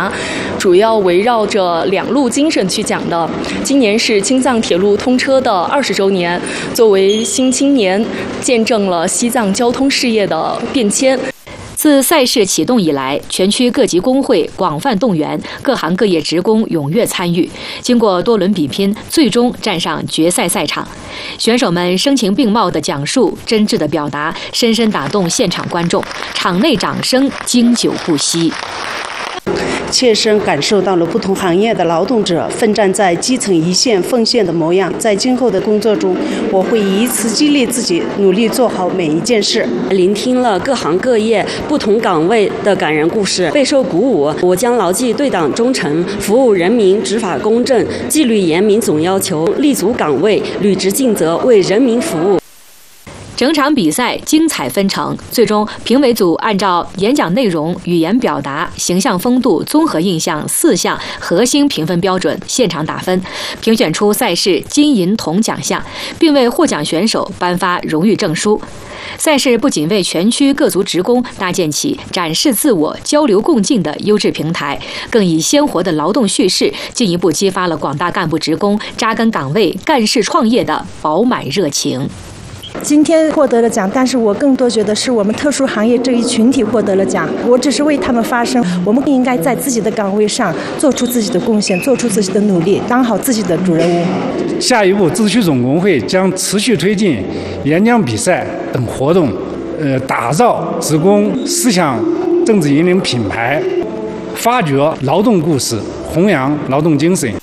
达，主要围绕着两路精神去讲的。今年是青藏铁路通车的20周年，作为新青年，见证了西藏交通事业的变迁。 自赛事启动以来，全区各级工会广泛动员，各行各业职工踊跃参与。经过多轮比拼，最终站上决赛赛场。选手们声情并茂的讲述，真挚的表达，深深打动现场观众，场内掌声经久不息。 切身感受到了不同行业的劳动者奋战在基层一线奉献的模样。在今后的工作中，我会以此激励自己，努力做好每一件事。 聆听了各行各业不同岗位的感人故事，备受鼓舞。我将牢记对党忠诚、服务人民、执法公正、纪律严明总要求，立足岗位，履职尽责，为人民服务。 整场比赛精彩纷呈，最终评委组按照演讲内容、语言表达、形象风度、综合印象4项核心评分标准现场打分，评选出赛事金银铜奖项，并为获奖选手颁发荣誉证书。赛事不仅为全区各族职工搭建起展示自我、交流共进的优质平台，更以鲜活的劳动叙事进一步激发了广大干部职工扎根岗位、干事创业的饱满热情。 今天获得了奖，但是我更多觉得是我们特殊行业这一群体获得了奖，我只是为他们发声。我们应该在自己的岗位上做出自己的贡献，做出自己的努力，当好自己的主人翁。 下一步，自区总工会将持续推进演讲比赛等活动，打造职工思想政治引领品牌，发掘劳动故事，弘扬劳动精神。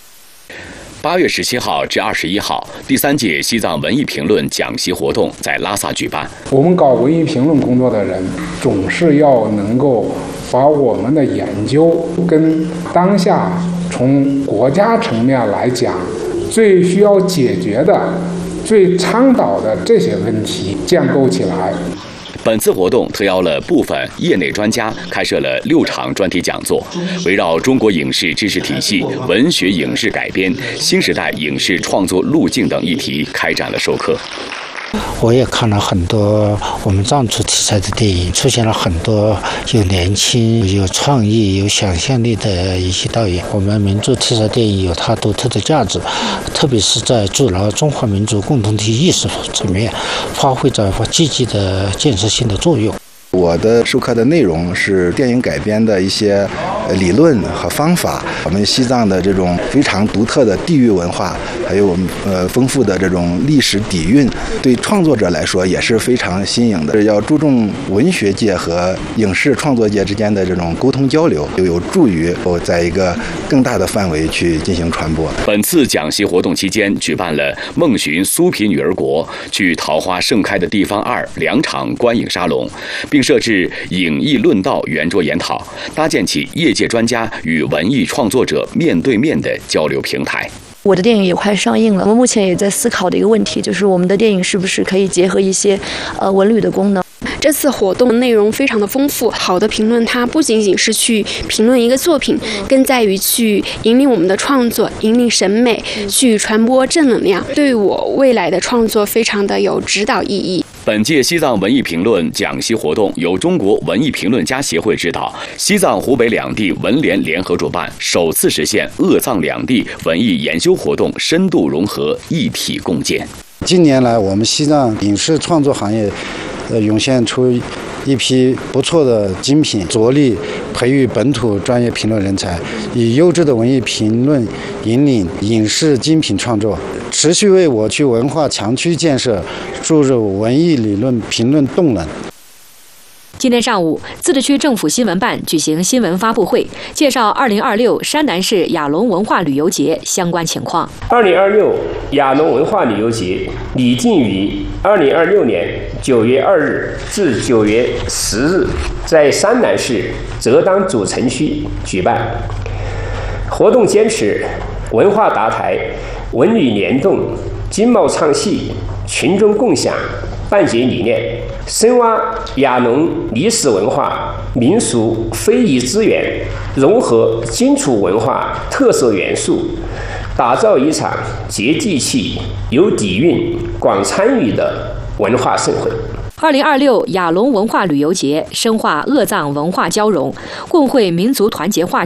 8月17号至21号，第3届西藏文艺评论讲习活动在拉萨举办。 我们搞文艺评论工作的人，总是要能够把我们的研究跟当下从国家层面来讲最需要解决的、最倡导的这些问题建构起来。 本次活动特邀了部分业内专家，开设了6场专题讲座，围绕中国影视知识体系、文学影视改编、新时代影视创作路径等议题开展了授课。 我也看了很多我们藏族题材的电影，出现了很多有年轻、有创意、有想象力的一些导演。我们民族题材电影有它独特的价值，特别是在筑牢中华民族共同体意识层面，发挥着积极的建设性的作用。 我的授课的内容是电影改编的一些理论和方法，我们西藏的这种非常独特的地域文化，还有我们丰富的这种历史底蕴，对创作者来说也是非常新颖的。要注重文学界和影视创作界之间的这种沟通交流，就有助于在一个更大的范围去进行传播。 本次讲习活动期间，举办了梦寻苏皮女儿国、去桃花盛开的地方2场观影沙龙，并设置影艺论道圆桌研讨，搭建起业界专家与文艺创作者面对面的交流平台。 我的电影也快上映了，我们目前也在思考的一个问题，就是我们的电影是不是可以结合一些文旅的功能。 这次活动内容非常的丰富，好的评论它不仅仅是去评论一个作品，更在于去引领我们的创作，引领审美，去传播正能量，对我未来的创作非常的有指导意义。 本届西藏文艺评论讲习活动由中国文艺评论家协会指导，西藏湖北两地文联联合主办，首次实现鄂藏两地文艺研修活动深度融合，一体共建。 近年来，我们西藏影视创作行业涌现出一批不错的精品，着力培育本土专业评论人才，以优质的文艺评论引领影视精品创作，持续为我区文化强区建设注入文艺理论评论动能。 今天上午，自治区政府新闻办举行新闻发布会，介绍2026山南市雅龙文化旅游节相关情况。 2026雅龙文化旅游节拟定于2026年9月2日至9月10日在山南市泽当主城区举办。活动坚持文化搭台、文旅联动、经贸唱戏、群众共享办节理念，深挖雅农历史文化、民俗非遗资源，融合荆楚文化特色元素，打造一场接地气、有底蕴、广参与的文化盛会。 2026雅龙文化旅游节深化鄂藏文化交融，共绘民族团结画